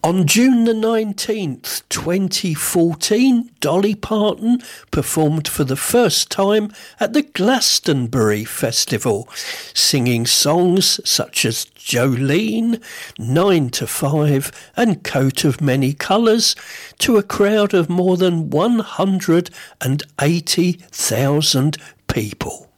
On June the 19th, 2014, Dolly Parton performed for the first time at the Glastonbury Festival, singing songs such as Jolene, 9 to 5 and Coat of Many Colours to a crowd of more than 180,000 people.